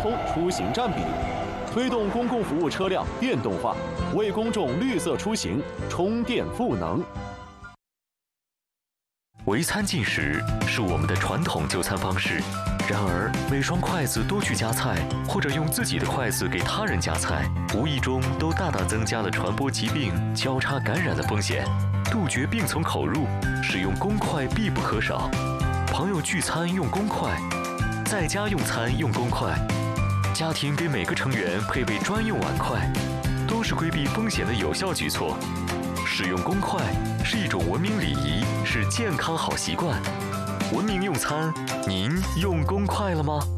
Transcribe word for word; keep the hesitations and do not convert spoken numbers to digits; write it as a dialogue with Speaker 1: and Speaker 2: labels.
Speaker 1: 通出行占比，推动公共服务车辆电动化，为公众绿色出行充电赋能。
Speaker 2: 围餐进食是我们的传统就餐方式，然而每双筷子多去夹菜，或者用自己的筷子给他人夹菜，无意中都大大增加了传播疾病、交叉感染的风险。杜绝病从口入，使用公筷必不可少。朋友聚餐用公筷，在家用餐用公筷，家庭给每个成员配备专用碗筷，都是规避风险的有效举措。使用公筷是一种文明礼仪，是健康好习惯。文明用餐，您用公筷了吗？